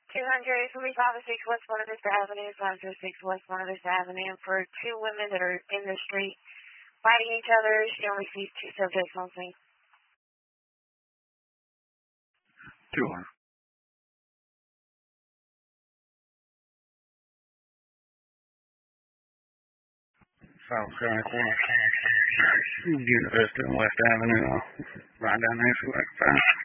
200, police officer 6 West Buena Vista Avenue, 506 West Buena Vista Avenue, for two women that are in the street fighting each other. She only sees two subjects on scene. 200. South County Corner, University and West Avenue, right down there, so like 5.